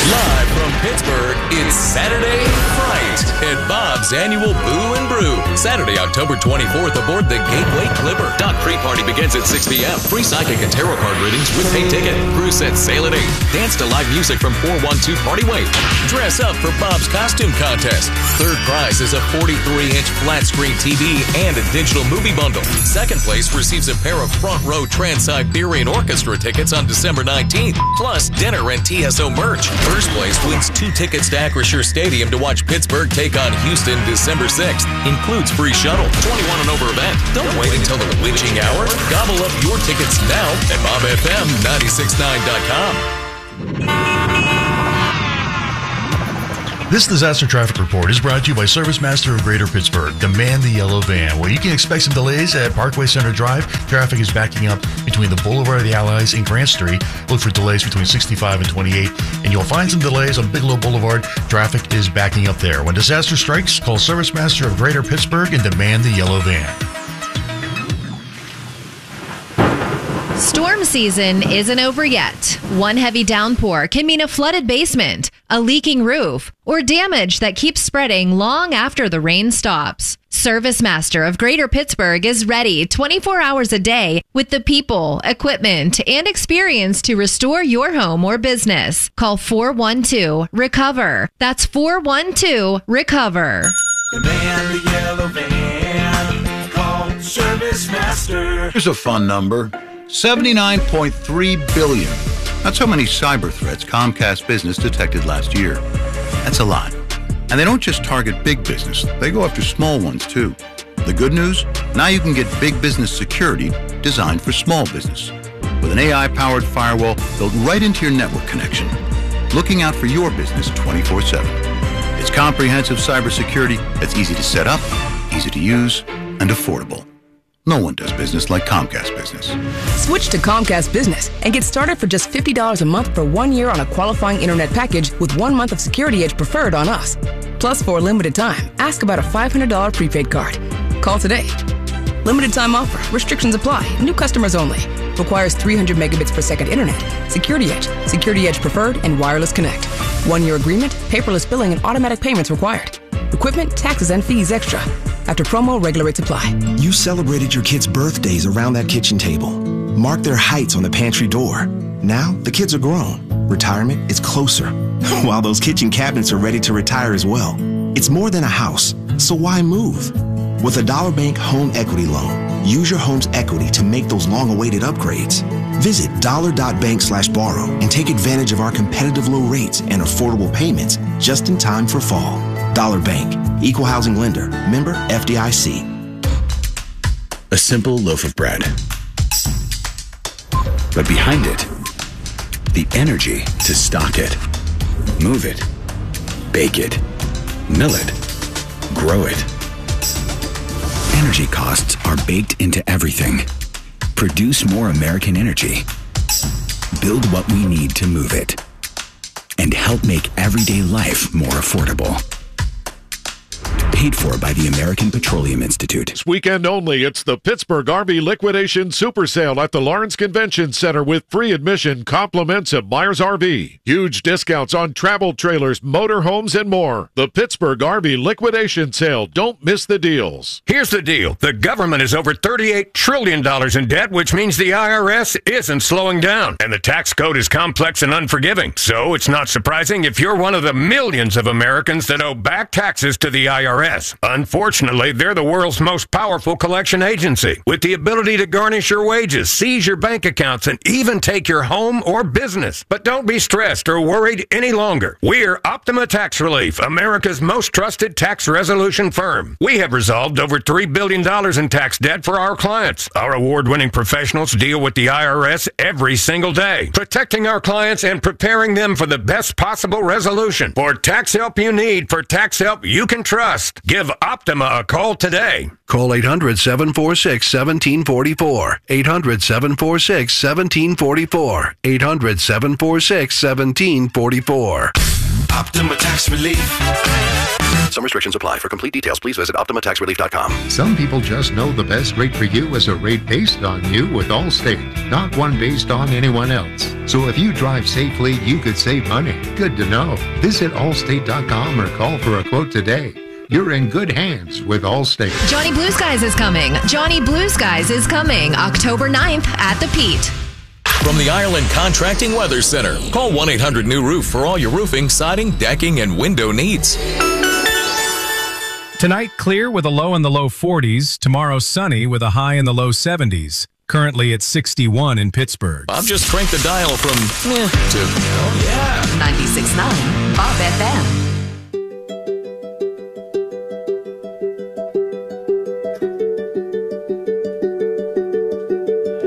Live from Pittsburgh, it's Saturday Fright at Bob's annual Boo and Brew. Saturday, October 24th aboard the Gateway Clipper. Dock pre-party begins at 6 p.m. Free psychic and tarot card readings with paid ticket. Cruise sets sail at 8. Dance to live music from 412 Party Wave. Dress up for Bob's costume contest. Third prize is a 43-inch flat screen TV and a digital movie bundle. Second place receives a pair of front row Trans-Siberian Orchestra tickets on December 19th, plus dinner and TSO merch. First place wins 2 tickets to Acrisure Stadium to watch Pittsburgh take on Houston December 6th. Includes free shuttle. 21 and over event. Don't wait until the witching hour. Gobble up your tickets now at BobFM969.com. This disaster traffic report is brought to you by Service Master of Greater Pittsburgh. Demand the yellow van. Well, you can expect some delays at Parkway Center Drive. Traffic is backing up between the Boulevard of the Allies and Grant Street. Look for delays between 65 and 28. And you'll find some delays on Bigelow Boulevard. Traffic is backing up there. When disaster strikes, call Service Master of Greater Pittsburgh and demand the yellow van. Storm season isn't over yet. One heavy downpour can mean a flooded basement, a leaking roof, or damage that keeps spreading long after the rain stops. Service Master of Greater Pittsburgh is ready 24 hours a day with the people, equipment, and experience to restore your home or business. Call 412-RECOVER. That's 412-RECOVER. Demand the yellow van. Call Service Master. Here's a fun number. 79.3 billion. That's how many cyber threats Comcast Business detected last year. That's a lot. And they don't just target big business. They go after small ones, too. The good news? Now you can get big business security designed for small business. With an AI-powered firewall built right into your network connection. Looking out for your business 24/7. It's comprehensive cybersecurity that's easy to set up, easy to use, and affordable. No one does business like Comcast Business. Switch to Comcast Business and get started for just $50 a month for 1 year on a qualifying internet package with 1 month of Security Edge preferred on us. Plus, for a limited time, ask about a $500 prepaid card. Call today. Limited time offer. Restrictions apply. New customers only. Requires 300 megabits per second internet. Security Edge. Security Edge preferred and wireless connect. 1 year agreement, paperless billing, and automatic payments required. Equipment, taxes, and fees extra. After promo, regular rates apply. You celebrated your kids' birthdays around that kitchen table. Marked their heights on the pantry door. Now, the kids are grown. Retirement is closer. While those kitchen cabinets are ready to retire as well. It's more than a house, so why move? With a Dollar Bank home equity loan, use your home's equity to make those long-awaited upgrades. Visit dollar.bank/borrow and take advantage of our competitive low rates and affordable payments just in time for fall. Dollar Bank, Equal Housing Lender, member FDIC. A simple loaf of bread. But behind it, the energy to stock it, move it, bake it, mill it, grow it. Energy costs are baked into everything. Produce more American energy. Build what we need to move it. And help make everyday life more affordable. Paid for by the American Petroleum Institute. This weekend only, it's the Pittsburgh RV Liquidation Super Sale at the Lawrence Convention Center with free admission, compliments at Myers RV. Huge discounts on travel trailers, motorhomes, and more. The Pittsburgh RV Liquidation Sale. Don't miss the deals. Here's the deal. The government is over $38 trillion in debt, which means the IRS isn't slowing down. And the tax code is complex and unforgiving. So it's not surprising if you're one of the millions of Americans that owe back taxes to the IRS. Unfortunately, they're the world's most powerful collection agency, with the ability to garnish your wages, seize your bank accounts, and even take your home or business. But don't be stressed or worried any longer. We're Optima Tax Relief, America's most trusted tax resolution firm. We have resolved over $3 billion in tax debt for our clients. Our award-winning professionals deal with the IRS every single day, protecting our clients and preparing them for the best possible resolution. For tax help you need, for tax help you can trust, give Optima a call today. Call 800-746-1744. 800-746-1744. 800-746-1744. Optima Tax Relief. Some restrictions apply. For complete details, please visit OptimaTaxRelief.com. Some people just know the best rate for you is a rate based on you with Allstate, not one based on anyone else. So if you drive safely, you could save money. Good to know. Visit Allstate.com or call for a quote today. You're in good hands with Allstate. Johnny Blue Skies is coming. Johnny Blue Skies is coming October 9th at the Pete. From the Ireland Contracting Weather Center, call 1-800-NEW-ROOF for all your roofing, siding, decking, and window needs. Tonight, clear with a low in the low 40s. Tomorrow, sunny with a high in the low 70s. Currently at 61 in Pittsburgh. Bob just cranked the dial from to, oh yeah.